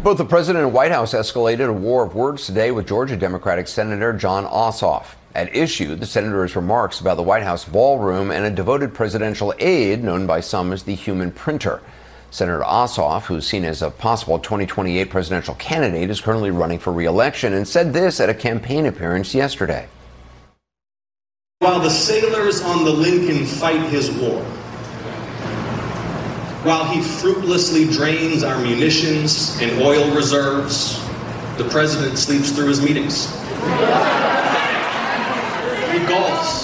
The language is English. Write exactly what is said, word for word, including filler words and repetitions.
Both the president and White House escalated a war of words today with Georgia Democratic Senator Jon Ossoff. At issue, the senator's remarks about the White House ballroom and a devoted presidential aide known by some as the human printer. Senator Ossoff, who's seen as a possible twenty twenty-eight presidential candidate, is currently running for re-election and said this at a campaign appearance yesterday. While the sailors on the Lincoln fight his war, while he fruitlessly drains our munitions and oil reserves, the president sleeps through his meetings.